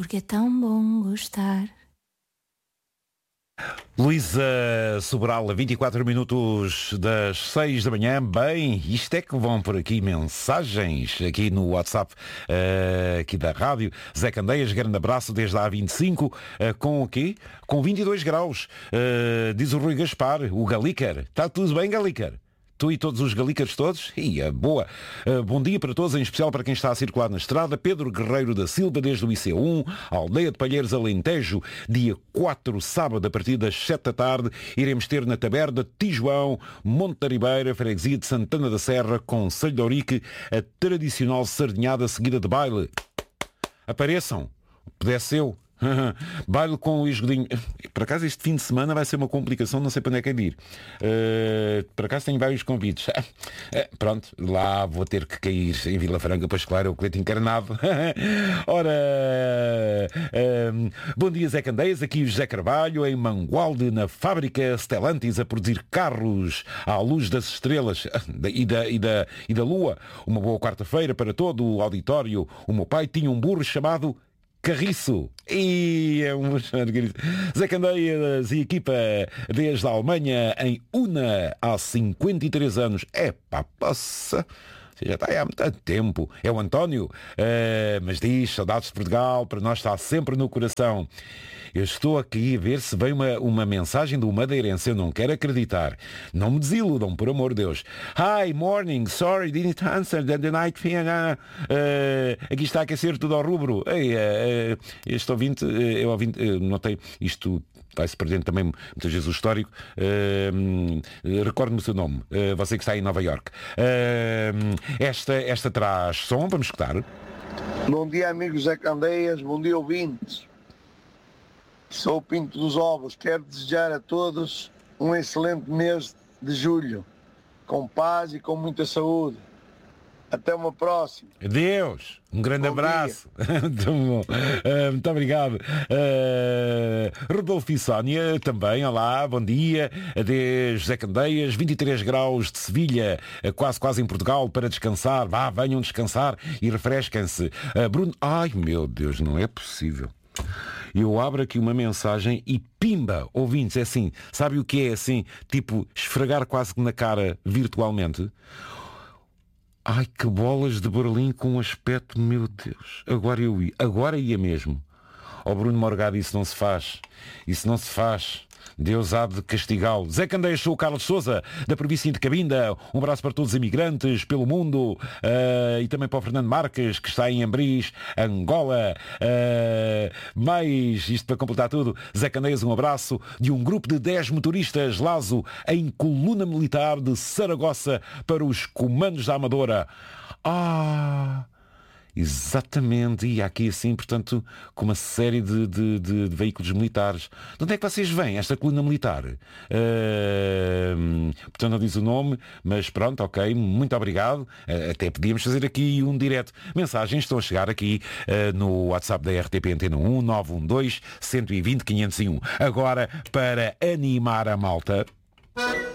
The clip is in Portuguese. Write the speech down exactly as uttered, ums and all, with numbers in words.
porque é tão bom gostar. Luísa Sobral, a vinte e quatro minutos das seis da manhã. Bem, isto é que vão por aqui mensagens aqui no WhatsApp uh, aqui da rádio. Zé Candeias, grande abraço desde a A vinte e cinco, uh, com o quê? Com vinte e dois graus, uh, diz o Rui Gaspar, o Galícar. Está tudo bem, Galícar? Tu e todos os galícaros todos? Ia, boa. Uh, bom dia para todos, em especial para quem está a circular na estrada. Pedro Guerreiro da Silva, desde o I C um, Aldeia de Palheiros, Alentejo, dia quatro, sábado, a partir das sete da tarde, iremos ter na Taberna Tijoão, Monte da Ribeira, Freguesia de Santana da Serra, Concelho de Ourique, a tradicional sardinhada seguida de baile. Apareçam, pudesse eu. Baile com o Luís Godinho. Por acaso este fim de semana vai ser uma complicação, não sei para onde é que é de ir. Uh, por acaso tenho vários convites. Uh, pronto, lá vou ter que cair em Vila Franca, pois claro, é o colete encarnado. Ora, uh, bom dia, Zé Candeias, aqui o José Carvalho, em Mangualde, na fábrica Stellantis, a produzir carros à luz das estrelas e da, e da, e da lua. Uma boa quarta-feira para todo o auditório. O meu pai tinha um burro chamado Carriço. E é um Zé Candeias e equipa desde a Alemanha, em Una, há cinquenta e três anos. É pá, passa. Já está aí há muito tempo. É o António, uh, mas diz, saudades de Portugal, para nós está sempre no coração. Eu estou aqui a ver se vem uma, uma mensagem do madeirense. Eu não quero acreditar. Não me desiludam, por amor de Deus. Hi, morning, sorry, didn't answer the, the night fear. Uh, aqui está a aquecer tudo ao rubro. Ei, uh, uh, este ouvinte, uh, eu ouvinte, uh, notei isto. Vai-se perdendo também muitas vezes o histórico. Uh, Recorde-me o seu nome, uh, você que está em Nova Iorque. Uh, esta, esta traz som, vamos escutar. Bom dia, amigos Zé Candeias, bom dia, ouvintes. Sou o Pinto dos Ovos. Quero desejar a todos um excelente mês de julho, com paz e com muita saúde. Até uma próxima. Adeus. Um grande bom abraço. Muito bom. Uh, muito obrigado. Uh, Rodolfo e Sónia também. Olá, bom dia. Adeus, José Candeias. vinte e três graus de Sevilha, quase quase em Portugal, para descansar. Vá, venham descansar e refresquem-se. Uh, Bruno. Ai, meu Deus, não é possível. Eu abro aqui uma mensagem e pimba, ouvintes, é assim. Sabe o que é assim? Tipo, esfregar quase que na cara virtualmente. Ai, que bolas de Berlim com um aspecto, meu Deus. Agora eu ia, agora ia mesmo. Ó Bruno Morgado, isso não se faz. Isso não se faz. Deus há de castigá-lo. Zé Candeias, sou o Carlos Sousa, da província de Cabinda. Um abraço para todos os imigrantes pelo mundo. Uh, e também para o Fernando Marques, que está em Ambris, Angola. Uh, mais, isto para completar tudo, Zé Candeias, um abraço de um grupo de dez motoristas Lazo, em coluna militar de Saragossa, para os comandos da Amadora. Ah... Exatamente, e aqui assim, portanto, com uma série de, de, de, de veículos militares. De onde é que vocês vêm, esta coluna militar? Uh, portanto, não diz o nome, mas pronto, ok, muito obrigado. Uh, até podíamos fazer aqui um direto. Mensagens estão a chegar aqui uh, no WhatsApp da R T P Antena um, nove um dois, um dois zero, quinhentos e um. Agora, para animar a malta...